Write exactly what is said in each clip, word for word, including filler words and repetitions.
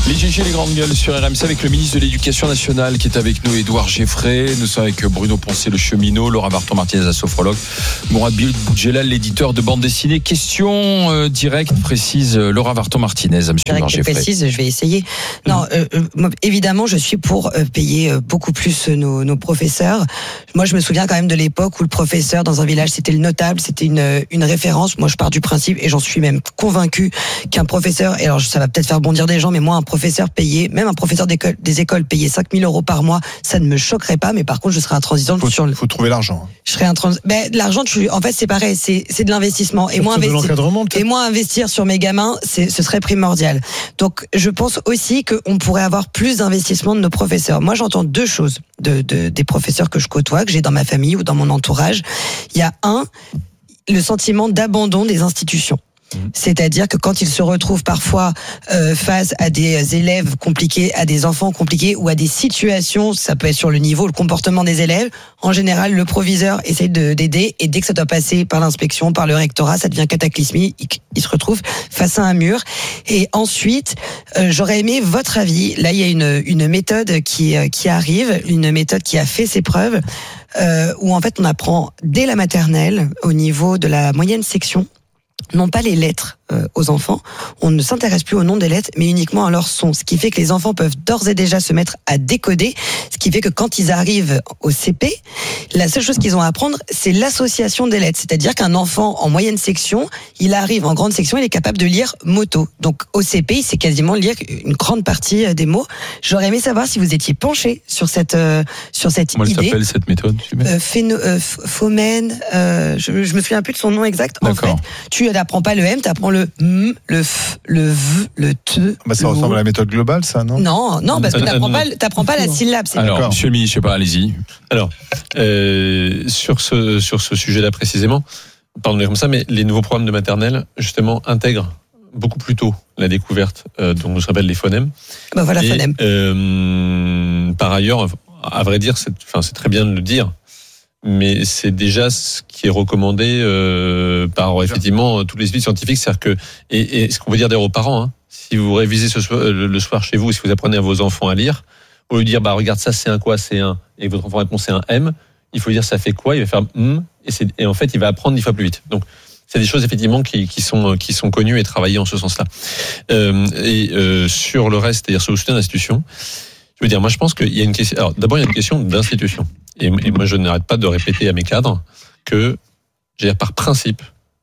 Les G G, les grandes gueules sur R M C avec le ministre de l'Éducation nationale qui est avec nous, Édouard Geffray. Nous sommes avec Bruno Poncet, le cheminot, Laura Varton-Martinez, la sophrologue, Mourad Boudjelal, l'éditeur de bande dessinée. Question euh, directe, précise, Laura Varton-Martinez à M. Édouard Geffray. Précise, je vais essayer. Non, euh, euh, évidemment, je suis pour euh, payer euh, beaucoup plus nos, nos professeurs. Moi, je me souviens quand même de l'époque où le professeur dans un village, c'était le notable, c'était une, une référence. Moi, je pars du principe, et j'en suis même convaincu, qu'un professeur, et alors ça va peut-être faire bondir des gens, mais moi, un professeur payé, même un professeur d'école, des écoles payé cinq mille euros par mois, ça ne me choquerait pas, mais par contre, je serais intransigeante faut, sur le... faut trouver l'argent. Je serais intransigeante. Ben, l'argent, tu... en fait, c'est pareil, c'est, c'est de l'investissement. Et moi, investi... et moi, investir sur mes gamins, c'est, ce serait primordial. Donc, je pense aussi qu'on pourrait avoir plus d'investissement de nos professeurs. Moi, j'entends deux choses de, de, des professeurs que je côtoie, que j'ai dans ma famille ou dans mon entourage. Il y a un, le sentiment d'abandon des institutions. C'est-à-dire que quand ils se retrouvent parfois euh, face à des élèves compliqués, à des enfants compliqués ou à des situations, ça peut être sur le niveau, le comportement des élèves, en général, le proviseur essaye de, d'aider et dès que ça doit passer par l'inspection, par le rectorat, ça devient cataclysmique, il, il se retrouve face à un mur. Et ensuite, euh, j'aurais aimé votre avis. Là, il y a une, une méthode qui, qui arrive, une méthode qui a fait ses preuves, euh, où en fait on apprend dès la maternelle, au niveau de la moyenne section, non pas les lettres euh, aux enfants, on ne s'intéresse plus au nom des lettres, mais uniquement à leur son, ce qui fait que les enfants peuvent d'ores et déjà se mettre à décoder, ce qui fait que quand ils arrivent au C P, la seule chose qu'ils ont à apprendre, c'est l'association des lettres, c'est-à-dire qu'un enfant en moyenne section, il arrive en grande section, il est capable de lire moto, donc au C P, il sait quasiment lire une grande partie des mots. J'aurais aimé savoir si vous étiez penché sur cette, euh, sur cette Comment idée. Comment elle s'appelle cette méthode euh, Phéno, euh, Phomène, euh, je, je me souviens plus de son nom exact. D'accord. En fait, tu n'apprends pas le M, tu apprends le M, le F, le V, le T. Bah, ça le ressemble O. à la méthode globale, ça, non? Non, non, parce que tu n'apprends Euh, pas, t'apprends pas la syllabe. C'est Alors, D'accord. monsieur le ministre, je sais pas, allez-y. Alors, euh, sur ce sur ce sujet-là précisément, pardonnez comme ça, mais les nouveaux programmes de maternelle justement intègrent beaucoup plus tôt la découverte euh, dont je rappelle les phonèmes. Ben voilà, Et, phonème. euh, par ailleurs, à vrai dire, c'est, enfin, c'est très bien de le dire, mais c'est déjà ce qui est recommandé euh, par effectivement toutes les études scientifiques, c'est-à-dire que et, et ce qu'on veut dire d'ailleurs aux parents, hein, si vous révisez ce soir, le soir chez vous, si vous apprenez à vos enfants à lire, au lieu de dire bah regarde ça c'est un quoi, c'est un, et votre enfant répond c'est un M, il faut dire ça fait quoi, il va faire M, et, c'est, et en fait il va apprendre dix fois plus vite. Donc c'est des choses effectivement qui, qui sont qui sont connues et travaillées en ce sens-là. Euh, et euh, sur le reste, c'est-à-dire sur le soutien d'institution, je veux dire, moi je pense qu'il y a une question. Alors d'abord il y a une question d'institution. Et, et moi je n'arrête pas de répéter à mes cadres que, je veux dire, par principe,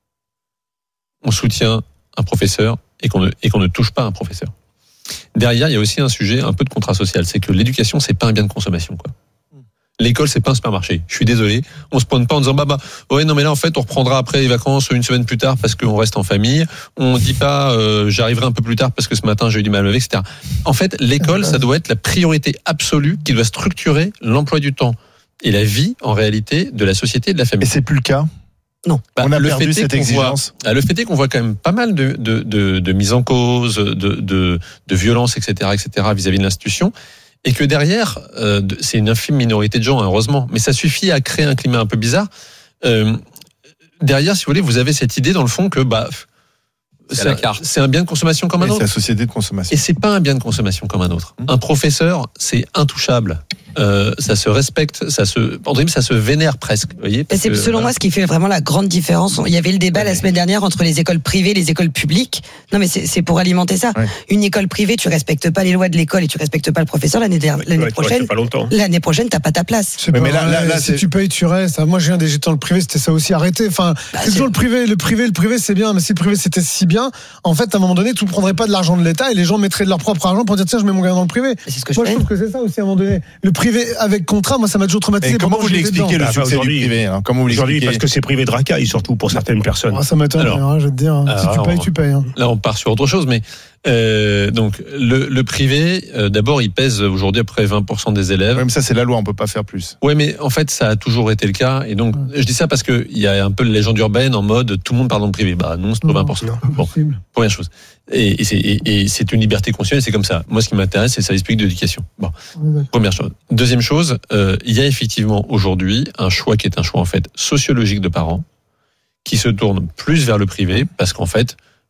on soutient un professeur et qu'on ne, et qu'on ne touche pas un professeur. Derrière, il y a aussi un sujet un peu de contrat social, c'est que l'éducation, c'est pas un bien de consommation, quoi. L'école, c'est pas un supermarché. Je suis désolé. On se pointe pas en disant, bah, bah, ouais, non, mais là, en fait, on reprendra après les vacances une semaine plus tard parce qu'on reste en famille. On dit pas, euh, j'arriverai un peu plus tard parce que ce matin, j'ai eu du mal à me lever, et cetera. En fait, l'école, ça doit être la priorité absolue qui doit structurer l'emploi du temps et la vie, en réalité, de la société et de la famille. Et c'est plus le cas? Non. Bah, on a le perdu fait est cette qu'on exigence. Voit, le fait est qu'on voit quand même pas mal de, de, de, de mise en cause, de, de, de violence, et cetera, et cetera, vis-à-vis de l'institution. Et que derrière, euh, c'est une infime minorité de gens, heureusement, mais ça suffit à créer un climat un peu bizarre. Euh, derrière, si vous voulez, vous avez cette idée dans le fond que bah, c'est, la un, carte. c'est un bien de consommation comme un Et autre. c'est la société de consommation. Et c'est pas un bien de consommation comme un autre. Un professeur, c'est intouchable. Euh, ça se respecte, ça se, André, ça se vénère presque. Vous voyez, Et c'est que, selon voilà. moi ce qui fait vraiment la grande différence. Il y avait le débat la semaine dernière entre les écoles privées et les écoles publiques. Non mais c'est, c'est pour alimenter ça. Ouais. Une école privée, tu respectes pas les lois de l'école et tu respectes pas le professeur l'année, der- l'année Ouais, tu prochaine. restes pas longtemps. L'année prochaine, t'as pas ta place. C'est Ouais, pas mais là- là- vrai. là, si c'est- tu payes, tu restes. Moi, je viens des dans le privé, c'était ça aussi. Arrêtez. Enfin, Bah, c'est toujours c'est- le privé, le privé, le privé, c'est bien. Mais si le privé c'était si bien, en fait, à un moment donné, tu ne prendrais pas de l'argent de l'État et les gens mettraient de leur propre argent pour dire tiens, je mets mon gars dans le privé. C'est ce que Moi, je je fais. trouve que c'est ça aussi à un moment donné. Le privé avec contrat, moi, ça m'a toujours traumatisé. Et comment pourtant, vous j'étais l'expliquez dedans. le Enfin, succès du aujourd'hui- privé, hein? Comment vous Aujourd'hui, l'expliquez? parce que c'est privé de racaille, surtout pour certaines personnes. Ah, ça m'étonne, Alors, hein, je vais te dire. Si tu alors, payes, tu payes. hein. Là, on part sur autre chose, mais euh, donc le, le privé, euh, d'abord, il pèse aujourd'hui à peu près vingt pour cent des élèves. Ouais, mais ça, c'est la loi, on peut pas faire plus. Ouais, mais en fait, ça a toujours été le cas. Et donc, je dis ça parce que il y a un peu la légende urbaine en mode tout le monde parle dans le privé. Bah non, c'est pas vingt pour cent. Non, Bon, impossible. première chose. Et, et, c'est, et, et c'est une liberté constitutionnelle, c'est comme ça. Moi, ce qui m'intéresse, c'est le service public d'éducation. Bon, Ouais, d'accord. première chose. Deuxième chose, euh, il y a effectivement aujourd'hui un choix qui est un choix en fait sociologique de parents qui se tourne plus vers le privé parce qu'en fait,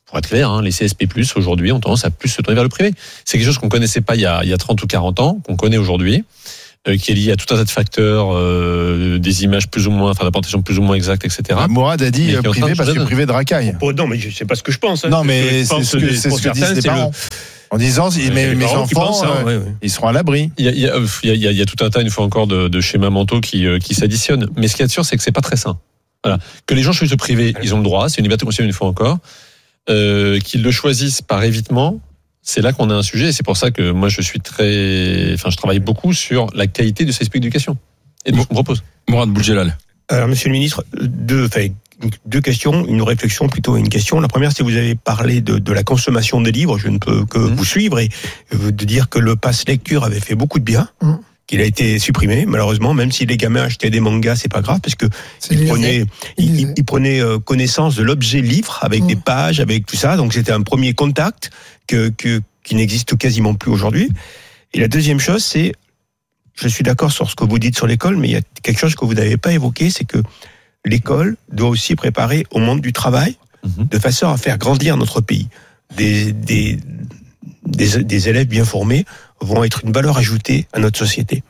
pour être clair, hein, les C S P plus, aujourd'hui, ont tendance à plus se tourner vers le privé. C'est quelque chose qu'on connaissait pas il y a, il y a trente ou quarante ans, qu'on connaît aujourd'hui, euh, qui est lié à tout un tas de facteurs, euh, des images plus ou moins, enfin, d'apportation plus ou moins exacte, et cetera. Ah, Mourad a dit privé parce que privé de racaille. Oh, non, mais c'est pas ce que je pense. Hein. Non, mais c'est ce que, c'est ce que disent les parents. En disant, mes, mes enfants, euh, ouais, ouais. ils seront à l'abri. Il y a, il y a, il y a, il y a tout un tas, une fois encore, de, de schémas mentaux qui, euh, qui s'additionnent. Mais ce qu'il y a de sûr, c'est que c'est pas très sain. Voilà. Que les gens choisissent le privé, ils ont le droit, c'est une liberté constitutionnelle une fois encore. Euh, qu'ils le choisissent par évitement, c'est là qu'on a un sujet. Et c'est pour ça que moi, je suis très, enfin, je travaille beaucoup sur la qualité de ces esprit d'éducation. Et donc, je me propose. Mourad Boudjelal. Alors, monsieur le ministre, deux, enfin, deux questions, une réflexion plutôt une question. La première, c'est que vous avez parlé de, de la consommation des livres. Je ne peux que mmh. vous suivre et de dire que le pass lecture avait fait beaucoup de bien. Mmh. Qu'il a été supprimé, malheureusement, même si les gamins achetaient des mangas, c'est pas grave, parce que ils prenaient, ils, ils prenaient connaissance de l'objet livre, avec mmh. des pages, avec tout ça, donc c'était un premier contact que, que, qui n'existe quasiment plus aujourd'hui. Et la deuxième chose, c'est, je suis d'accord sur ce que vous dites sur l'école, mais il y a quelque chose que vous n'avez pas évoqué, c'est que l'école doit aussi préparer au monde du travail, mmh. de façon à faire grandir notre pays. Des, des, des, des élèves bien formés vont être une valeur ajoutée à notre société.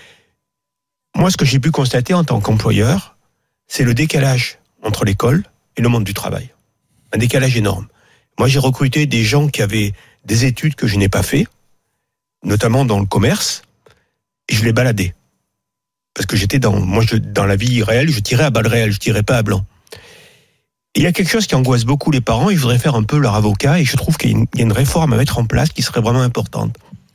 Moi, ce que j'ai pu constater en tant qu'employeur, c'est le décalage entre l'école et le monde du travail. Un décalage énorme. Moi, j'ai recruté des gens qui avaient des études que je n'ai pas fait, notamment dans le commerce, et je les baladais. Parce que j'étais dans, moi, je, dans la vie réelle, je tirais à balles réelles, je tirais pas à blanc. Et il y a quelque chose qui angoisse beaucoup les parents, et je voudrais faire un peu leur avocat, et je trouve qu'il y a une, il y a une réforme à mettre en place qui serait vraiment importante.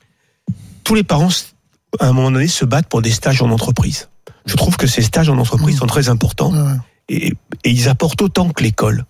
Tous les parents, à un moment donné, se battent pour des stages en entreprise. Je trouve que ces stages en entreprise mmh. sont très importants ouais. et, et ils apportent autant que l'école.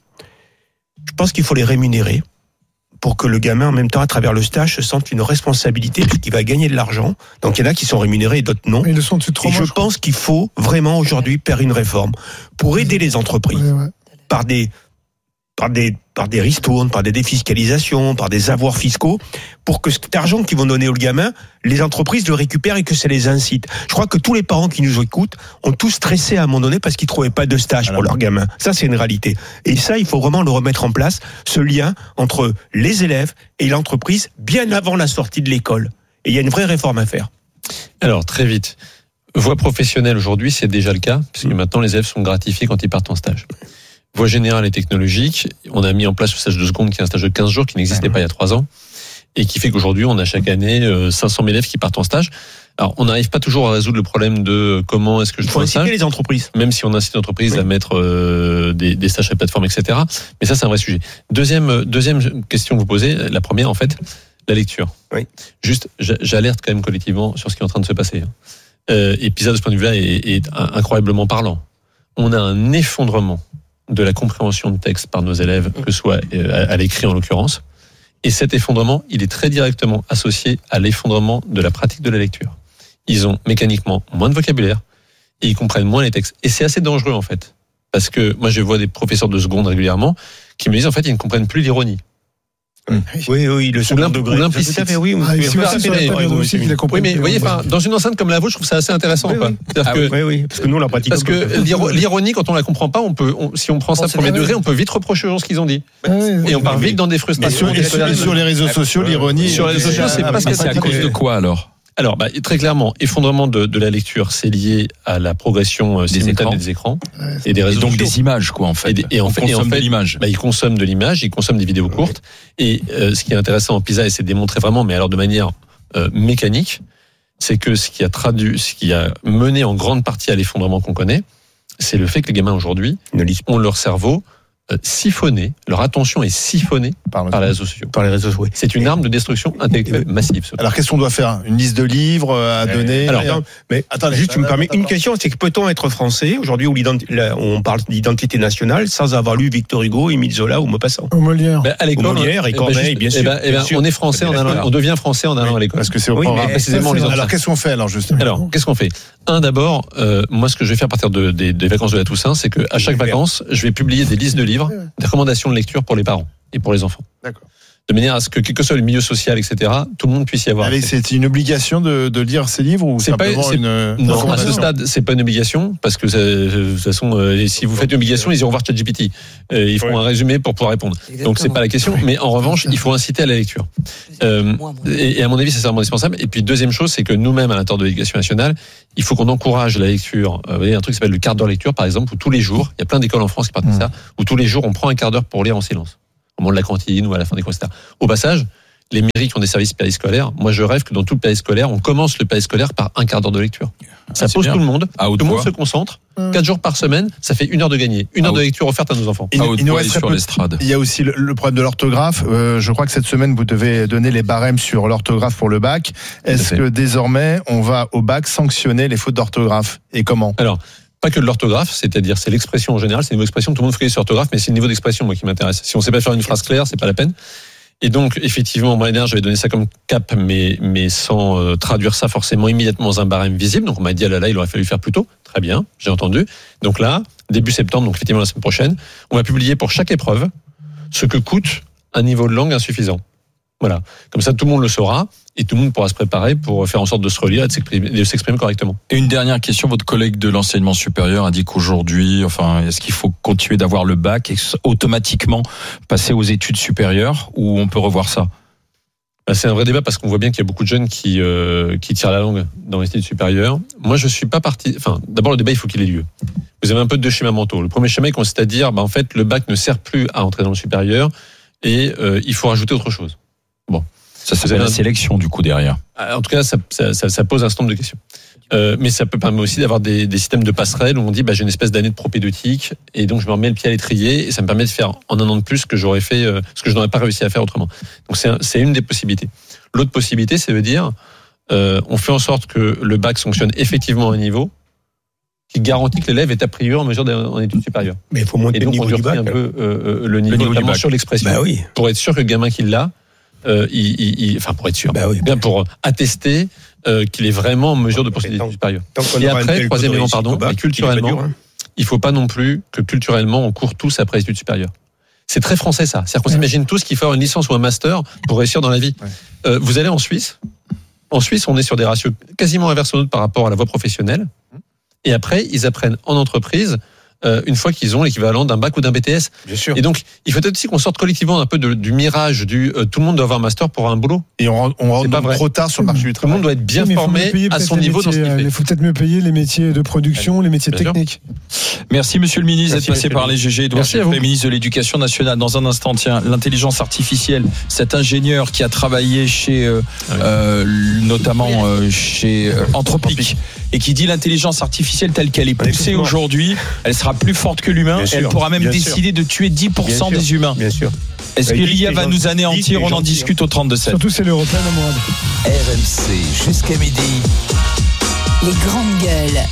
Je pense qu'il faut les rémunérer pour que le gamin, en même temps, à travers le stage, se sente une responsabilité puisqu'il va gagner de l'argent. Donc, il y en a qui sont rémunérés et d'autres non. Mais ils le sont trop et moche, je je pense qu'il faut vraiment aujourd'hui faire une réforme pour aider les entreprises ouais, ouais. par des... par des par des ristournes, par des défiscalisations, par des avoirs fiscaux, pour que cet argent qu'ils vont donner aux gamins, les entreprises le récupèrent et que ça les incite. Je crois que tous les parents qui nous écoutent ont tous stressé à un moment donné parce qu'ils trouvaient pas de stage Alors, pour leurs gamins. Ça, c'est une réalité. Et ça, il faut vraiment le remettre en place, ce lien entre les élèves et l'entreprise, bien avant la sortie de l'école. Et il y a une vraie réforme à faire. Alors, très vite. Voie professionnelle, aujourd'hui, c'est déjà le cas, puisque mmh. maintenant, les élèves sont gratifiés quand ils partent en stage. Voie générale et technologique, on a mis en place le stage de seconde qui est un stage de quinze jours qui n'existait pas il y a trois ans et qui fait qu'aujourd'hui on a chaque année cinq cents mille élèves qui partent en stage. Alors on n'arrive pas toujours à résoudre le problème de comment est-ce que je fais un stage. Les entreprises. Même si on incite l'entreprise oui. à mettre euh, des, des stages sur la plateforme, et cetera. Mais ça c'est un vrai sujet. Deuxième, deuxième question que vous posez, la première en fait, la lecture. Oui. Juste, j'alerte quand même collectivement sur ce qui est en train de se passer. Euh, et PISA de ce point de vue-là est, est incroyablement parlant. On a un effondrement de la compréhension de texte par nos élèves, que ce soit à l'écrit en l'occurrence. Et cet effondrement, il est très directement associé à l'effondrement de la pratique de la lecture. Ils ont mécaniquement moins de vocabulaire et ils comprennent moins les textes. Et c'est assez dangereux en fait. Parce que moi je vois des professeurs de seconde régulièrement qui me disent en fait ils ne comprennent plus l'ironie. Mmh. Oui, oui, le second degré. L'implicite. Oui, oui, ah, oui, oui, mais vous voyez, dans une enceinte comme la vôtre, je trouve ça assez intéressant. Oui, quoi. oui. Ah, que, oui, oui, parce que nous, on la pratique. Parce que l'ironie, quand on la comprend pas, on peut, on, si on prend ça premier degré, on peut vite reprocher aux gens ce qu'ils ont dit. Ah, oui, et on part vite dans des frustrations. Et sur, et sur les réseaux sociaux, l'ironie. Sur les réseaux sociaux, c'est pas ce que c'est à cause de quoi alors? Alors, bah, très clairement, effondrement de, de la lecture, c'est lié à la progression euh, simultanée des écrans ouais, et des réseaux et donc sociaux. Des images, quoi, en fait. Et, des, et en on fait, consomme et en fait, de l'image. Bah, ils consomment de l'image, ils consomment des vidéos courtes. Et euh, ce qui est intéressant en PISA, et c'est démontré vraiment, mais alors de manière euh, mécanique, c'est que ce qui a traduit, ce qui a mené en grande partie à l'effondrement qu'on connaît, c'est le fait que les gamins aujourd'hui ont leur cerveau siphonné, leur attention est siphonnée par, par les réseaux sociaux. Par les réseaux sociaux. C'est une arme de destruction intellectuelle massive. Alors qu'est-ce qu'on doit faire? Une liste de livres à donner? Alors, non, mais attendez, juste tu me permets une question, c'est que peut-on être français aujourd'hui où on parle d'identité nationale sans avoir lu Victor Hugo, Émile Zola ou Maupassant? Au Molière. Ben, à l'école, Molière et Corneille, bien sûr. Eh ben, eh ben, bien sûr. On est français en allant, on devient français en allant oui, à l'école. Parce que c'est au oui, programme. Précisément. Ça, alors qu'est-ce qu'on fait alors justement? Alors qu'est-ce qu'on fait? Un d'abord, euh, moi ce que je vais faire à partir de, des, des vacances de la Toussaint, c'est que à chaque vacances, je vais publier des listes de livres, des recommandations de lecture pour les parents et pour les enfants. D'accord. de manière à ce que, quel que soit le milieu social, et cetera, tout le monde puisse y avoir. Allez, c'est une obligation de, de lire ces livres ou c'est simplement pas, c'est, une... Non, à ce stade, c'est pas une obligation, parce que de toute façon, euh, si vous faites une obligation, ils iront voir ChatGPT. Euh, ils feront oui. un résumé pour pouvoir répondre. Exactement. Donc c'est pas la question, mais en revanche, il faut inciter à la lecture. Euh, et, et à mon avis, c'est vraiment indispensable. Et puis deuxième chose, c'est que nous-mêmes, à l'intérieur de l'Éducation nationale, il faut qu'on encourage la lecture. Euh, vous voyez, un truc qui s'appelle le quart d'heure lecture, par exemple, où tous les jours, il y a plein d'écoles en France qui partent de mmh. ça, où tous les jours, on prend un quart d'heure pour lire en silence. Au moment de la cantine ou à la fin des cours, et cetera. Au passage, les mairies qui ont des services périscolaires, moi je rêve que dans tout le périscolaire, on commence le périscolaire par un quart d'heure de lecture. Ça ah, pose bien. Tout le monde, à tout le monde se concentre. Quatre jours par semaine, ça fait une heure de gagner. Une à heure haut. de lecture offerte à nos enfants. Il, il nous reste sur peu, l'estrade. Il y a aussi le, le problème de l'orthographe. Euh, je crois que cette semaine, vous devez donner les barèmes sur l'orthographe pour le bac. Est-ce que désormais, on va au bac sanctionner les fautes d'orthographe? Et comment? Alors, pas que de l'orthographe, c'est-à-dire c'est l'expression en général, c'est une expression, tout le monde fait sur l'orthographe, mais c'est le niveau d'expression moi qui m'intéresse. Si on sait pas faire une phrase claire, c'est pas la peine. Et donc effectivement, moi l'année j'avais donné ça comme cap, mais mais sans euh, traduire ça forcément immédiatement dans un barème visible. Donc on m'a dit ah là là, il aurait fallu faire plus tôt. Très bien, j'ai entendu. Donc là, début septembre, donc effectivement la semaine prochaine, on va publier pour chaque épreuve ce que coûte un niveau de langue insuffisant. Voilà, comme ça tout le monde le saura. Et tout le monde pourra se préparer pour faire en sorte de se relire et de s'exprimer, de s'exprimer correctement. Et une dernière question, votre collègue de l'enseignement supérieur a dit qu'aujourd'hui, enfin, est-ce qu'il faut continuer d'avoir le bac et automatiquement passer aux études supérieures ou on peut revoir ça? Ben, c'est un vrai débat parce qu'on voit bien qu'il y a beaucoup de jeunes qui, euh, qui tirent la langue dans les études supérieures. Moi, je suis pas parti, enfin, d'abord, le débat, il faut qu'il ait lieu. Vous avez un peu deux schémas mentaux. Le premier schéma, il consiste à dire, ben, en fait, le bac ne sert plus à entrer dans le supérieur et euh, il faut rajouter autre chose. Bon. Ça s'appelle la sélection du coup derrière. En tout cas, ça, ça, ça, ça pose un certain nombre de questions. Euh, mais ça peut permettre aussi d'avoir des, des systèmes de passerelles où on dit bah, j'ai une espèce d'année de propédeutique et donc je me remets le pied à l'étrier et ça me permet de faire en un an de plus ce que j'aurais fait, euh, ce que je n'aurais pas réussi à faire autrement. Donc c'est, un, c'est une des possibilités. L'autre possibilité, c'est de dire euh, on fait en sorte que le bac fonctionne effectivement à un niveau qui garantit que l'élève est a priori en mesure d'être en études supérieures. Mais il faut monter et donc, le niveau on du bac. un peu euh, le niveau, le niveau notamment sur l'expression bah oui. pour être sûr que le gamin qui l'a Euh, il, il, il, enfin pour être sûr, bah oui, bien pour attester euh, qu'il est vraiment en mesure de poursuivre des études supérieures. Et après, troisième élément, pardon, bac, culturellement, il, dur, hein. il faut pas non plus que culturellement on court tous après les études supérieures. C'est très français ça. C'est-à-dire qu'on ouais. s'imagine tous qu'il faut avoir une licence ou un master pour réussir dans la vie. Ouais. Euh, vous allez en Suisse. En Suisse, on est sur des ratios quasiment inverses aux nôtres par rapport à la voie professionnelle. Et après, ils apprennent en entreprise. Euh, une fois qu'ils ont l'équivalent d'un bac ou d'un B T S. Bien sûr. Et donc, il faut peut-être aussi qu'on sorte collectivement un peu de, du mirage du euh, tout le monde doit avoir un master pour avoir un boulot. Et on, on rentre donc trop tard sur le marché du travail. Tout le monde doit être bien formé à son niveau métiers, dans ce qu'il fait. Il faut peut-être mieux payer les métiers de production, les métiers bien techniques. Sûr. Merci Monsieur le ministre d'être passé par les G G. Edouard Geoffrey, ministre de l'Éducation nationale. Dans un instant, tiens, l'intelligence artificielle, cet ingénieur qui a travaillé chez, euh, oui. euh, notamment euh, chez euh, Anthropic, et qui dit l'intelligence artificielle telle qu'elle est poussée aujourd'hui, elle sera plus forte que l'humain. Elle sûr, pourra même décider sûr. de tuer dix pour cent bien des sûr, humains. Bien sûr. Est-ce que l'I A va nous anéantir? On en discute au trente-deux sept. Surtout c'est l'Européen, Mourad. R M C jusqu'à midi. Les grandes gueules.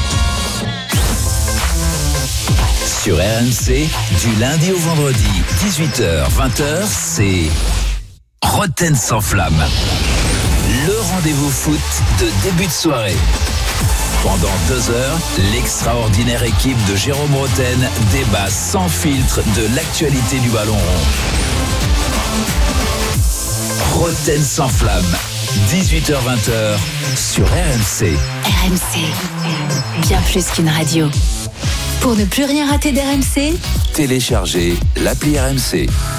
Sur R M C, du lundi au vendredi, dix-huit heures vingt heures, c'est Roten sans flamme. Le rendez-vous foot de début de soirée. Pendant deux heures, l'extraordinaire équipe de Jérôme Roten débat sans filtre de l'actualité du ballon rond. Roten sans flamme, dix-huit heures vingt sur R M C. R M C, bien plus qu'une radio. Pour ne plus rien rater d'R M C, téléchargez l'appli R M C.